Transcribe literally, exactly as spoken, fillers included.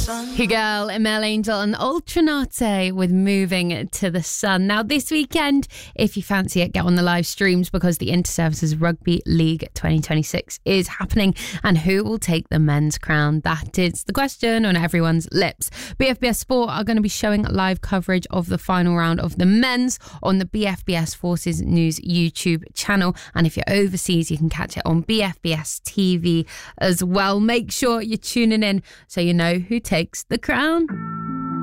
Hey girl, Mel Angel and Ultranate with Moving to the Sun. Now this weekend, if you fancy it, get on the live streams because the Inter-Services Rugby League twenty twenty-six is happening, and who will take the men's crown? That is the question on everyone's lips. B F B S Sport are going to be showing live coverage of the final round of the men's on the B F B S Forces News YouTube channel, and if you're overseas you can catch it on B F B S T V as well. Make sure you're tuning in so you know who takes the crown.